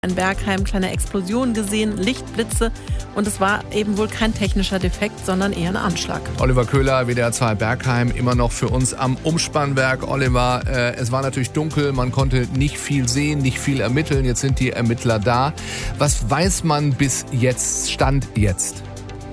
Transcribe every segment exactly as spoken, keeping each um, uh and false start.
In Bergheim kleine Explosionen gesehen, Lichtblitze und es war eben wohl kein technischer Defekt, sondern eher ein Anschlag. Oliver Köhler, W D R zwei Bergheim, immer noch für uns am Umspannwerk. Oliver, äh, es war natürlich dunkel, man konnte nicht viel sehen, nicht viel ermitteln. Jetzt sind die Ermittler da. Was weiß man bis jetzt, Stand jetzt?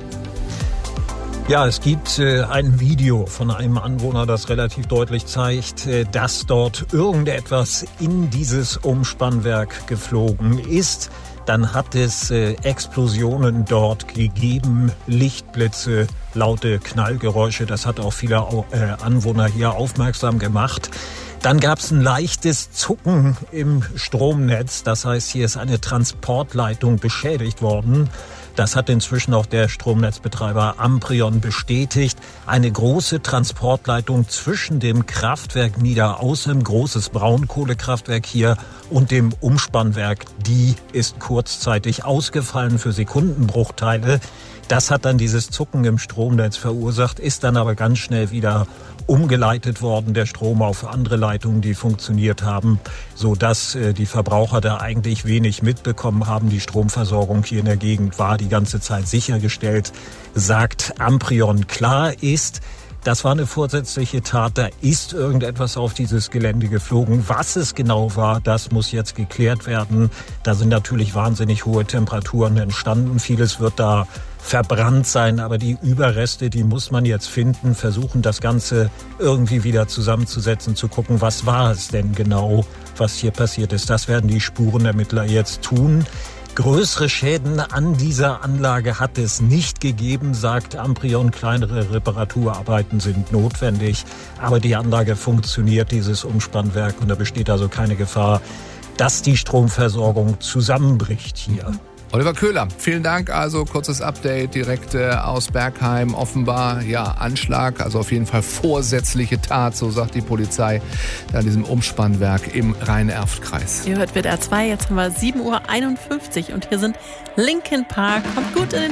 Ja, es gibt äh, ein Video von einem Anwohner, das relativ deutlich zeigt, äh, dass dort irgendetwas in dieses Umspannwerk geflogen ist. Dann hat es äh, Explosionen dort gegeben, Lichtblitze, laute Knallgeräusche. Das hat auch viele äh, Anwohner hier aufmerksam gemacht. Dann gab es ein leichtes Zucken im Stromnetz. Das heißt, hier ist eine Transportleitung beschädigt worden. Das hat inzwischen auch der Stromnetzbetreiber Amprion bestätigt. Eine große Transportleitung zwischen dem Kraftwerk Niederaußem, großes Braunkohlekraftwerk hier, und dem Umspannwerk, die ist kurzzeitig ausgefallen für Sekundenbruchteile. Das hat dann dieses Zucken im Stromnetz verursacht, ist dann aber ganz schnell wieder umgeleitet worden, der Strom auf andere Leitungen, die funktioniert haben, sodass äh, die Verbraucher da eigentlich wenig mitbekommen haben. Die Stromversorgung hier in der Gegend war die ganze Zeit sichergestellt, sagt Amprion. Klar ist, das war eine vorsätzliche Tat, da ist irgendetwas auf dieses Gelände geflogen. Was es genau war, das muss jetzt geklärt werden. Da sind natürlich wahnsinnig hohe Temperaturen entstanden. Vieles wird da verbrannt sein, aber die Überreste, die muss man jetzt finden, versuchen das Ganze irgendwie wieder zusammenzusetzen, zu gucken, was war es denn genau, was hier passiert ist. Das werden die Spurenermittler jetzt tun. Größere Schäden an dieser Anlage hat es nicht gegeben, sagt Amprion. Kleinere Reparaturarbeiten sind notwendig, aber die Anlage funktioniert, dieses Umspannwerk, und da besteht also keine Gefahr, dass die Stromversorgung zusammenbricht hier. Oliver Köhler, vielen Dank. Also kurzes Update direkt äh, aus Bergheim. Offenbar, ja, Anschlag, also auf jeden Fall vorsätzliche Tat, so sagt die Polizei, an diesem Umspannwerk im Rhein-Erft-Kreis. Ihr hört W D R zwei, jetzt haben wir sieben Uhr einundfünfzig und hier sind Linkin Park. Kommt gut in den